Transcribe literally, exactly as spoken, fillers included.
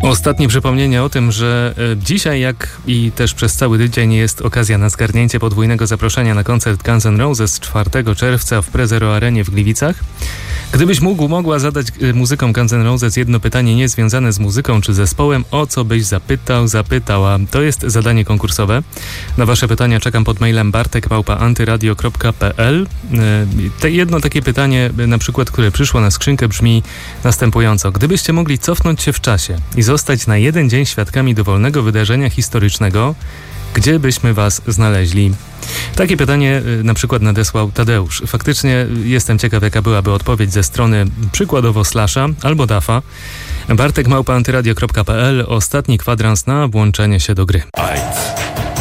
Ostatnie przypomnienie o tym, że dzisiaj, jak i też przez cały tydzień, jest okazja na zgarnięcie podwójnego zaproszenia na koncert Guns N' Roses czwartego czerwca w Prezero Arenie w Gliwicach. Gdybyś mógł, mogła zadać muzykom Guns N' Roses jedno pytanie niezwiązane z muzyką czy zespołem, o co byś zapytał, zapytała. To jest zadanie konkursowe. Na wasze pytania czekam pod mailem bartek małpa antyradio kropka p l. Te jedno takie pytanie, na przykład, które przyszło na skrzynkę, brzmi następująco. Gdybyście mogli cofnąć się w czasie i zostać na jeden dzień świadkami dowolnego wydarzenia historycznego, gdzie byśmy was znaleźli? Takie pytanie na przykład nadesłał Tadeusz. Faktycznie jestem ciekaw, jaka byłaby odpowiedź ze strony przykładowo Slasha albo Dafa. bartek małpa antyradio kropka p l. Ostatni kwadrans na włączenie się do gry.